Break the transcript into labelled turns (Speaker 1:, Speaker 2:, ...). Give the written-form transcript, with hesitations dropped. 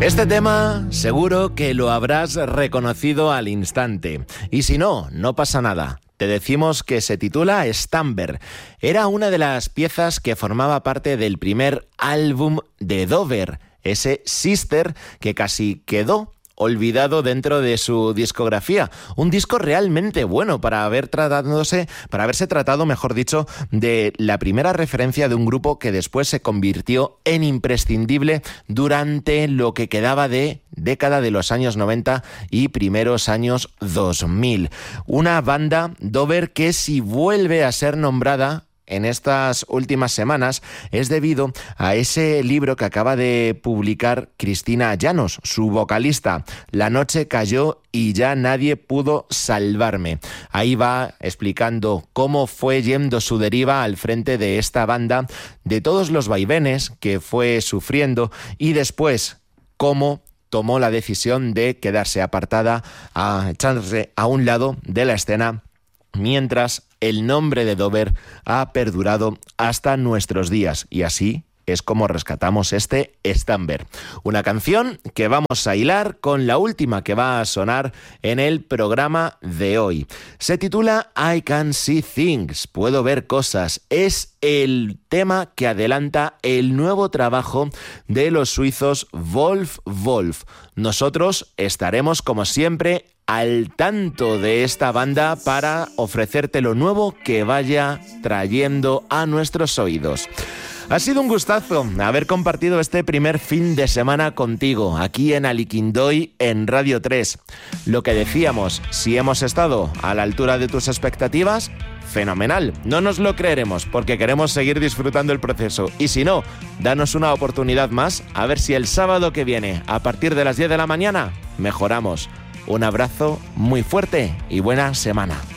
Speaker 1: Este tema seguro que lo habrás reconocido al instante. Y si no, no pasa nada. Te decimos que se titula Stamber. Era una de las piezas que formaba parte del primer álbum de Dover, ese Sister que casi quedó olvidado dentro de su discografía. Un disco realmente bueno para haberse tratado, mejor dicho, de la primera referencia de un grupo que después se convirtió en imprescindible durante lo que quedaba de década de los años 90 y primeros años 2000. Una banda, Dover, que si vuelve a ser nombrada en estas últimas semanas es debido a ese libro que acaba de publicar Cristina Llanos, su vocalista. La noche cayó y ya nadie pudo salvarme. Ahí va explicando cómo fue yendo su deriva al frente de esta banda, de todos los vaivenes que fue sufriendo y después cómo tomó la decisión de quedarse apartada, echarse a un lado de la escena, mientras el nombre de Dover ha perdurado hasta nuestros días. Y así es como rescatamos este Stamber. Una canción que vamos a hilar con la última que va a sonar en el programa de hoy. Se titula I Can See Things, puedo ver cosas. Es el tema que adelanta el nuevo trabajo de los suizos Wolf Wolf. Nosotros estaremos, como siempre, al tanto de esta banda para ofrecerte lo nuevo que vaya trayendo a nuestros oídos. Ha sido un gustazo haber compartido este primer fin de semana contigo, aquí en Aliquindoy, en Radio 3. Lo que decíamos, si hemos estado a la altura de tus expectativas, fenomenal. No nos lo creeremos porque queremos seguir disfrutando el proceso. Y si no, danos una oportunidad más, a ver si el sábado que viene, a partir de las 10 de la mañana, mejoramos. Un abrazo muy fuerte y buena semana.